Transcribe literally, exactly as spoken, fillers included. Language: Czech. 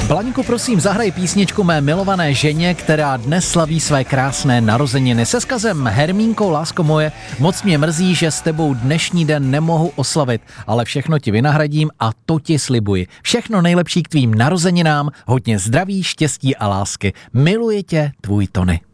Blaňku, prosím, zahraj písničku mé milované ženě, která dnes slaví své krásné narozeniny. Se vzkazem Hermínko, lásko moje, moc mě mrzí, že s tebou dnešní den nemohu oslavit, ale všechno ti vynahradím a to ti slibuji. Všechno nejlepší k tvým narozeninám, hodně zdraví, štěstí a lásky. Miluje tě, tvůj Tony.